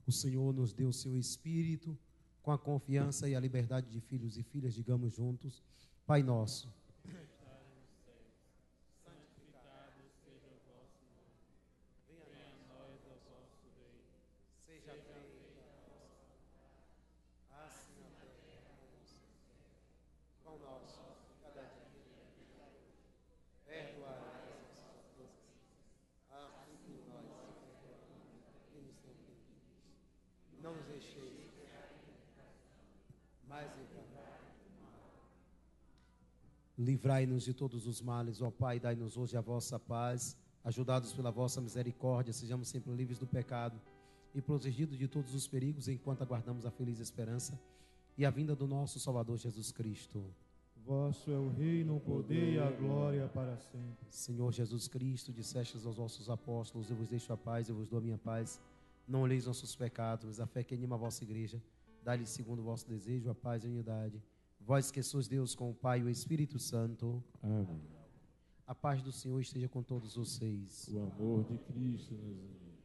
O Senhor nos deu o seu Espírito, com a confiança e a liberdade de filhos e filhas, digamos juntos: Pai nosso, santificado seja o vosso nome. Venha a nós o vosso reino. seja feita a vossa vontade, assim na terra como no céu. Pão nosso, cada dia, perdoai as nossas ofensas, assim como nós perdoamos quem nos tem ofendido. Não nos deixeis, mas livrai-nos de todos os males, ó Pai, dai-nos hoje a vossa paz. Ajudados pela vossa misericórdia, sejamos sempre livres do pecado e protegidos de todos os perigos, enquanto aguardamos a feliz esperança e a vinda do nosso Salvador Jesus Cristo. Vosso é o reino, o poder e a glória para sempre. Senhor Jesus Cristo, dissestes aos vossos apóstolos: eu vos deixo a paz, eu vos dou a minha paz. Não olheis nossos pecados, mas a fé que anima a vossa igreja. Dá-lhe segundo o vosso desejo a paz e a unidade. Vós que sois Deus com o Pai e o Espírito Santo. Amém. A paz do Senhor esteja com todos vocês. O amor de Cristo nos une.